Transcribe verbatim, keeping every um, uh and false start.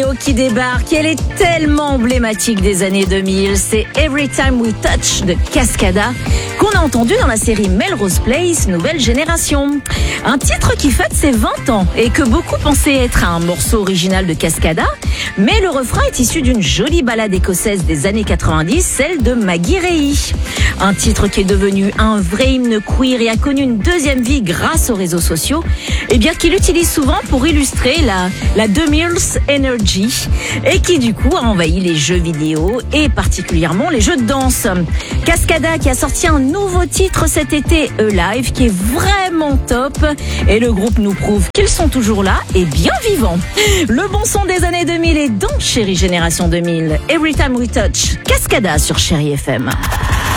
Qui débarque, elle est tellement emblématique des années deux mille, c'est Every Time We Touch de Cascada qu'on a entendu dans la série Melrose Place Nouvelle Génération. Un titre qui fête ses vingt ans et que beaucoup pensaient être un morceau original de Cascada, mais le refrain est issu d'une jolie ballade écossaise des années quatre-vingt-dix, celle de Maggie Reilly. Un titre qui est devenu un vrai hymne queer et a connu une deuxième vie grâce aux réseaux sociaux, et bien qu'il utilise souvent pour illustrer la, la deux mille Energy, et qui du coup a envahi les jeux vidéo et particulièrement les jeux de danse. Cascada qui a sorti un nouveau titre cet été, Alive, qui est vraiment top, et le groupe nous prouve qu'ils sont toujours là et bien vivants. Le bon son des années deux mille est dans Chérie Génération deux mille. Every Time We Touch, Cascada sur Chérie F M.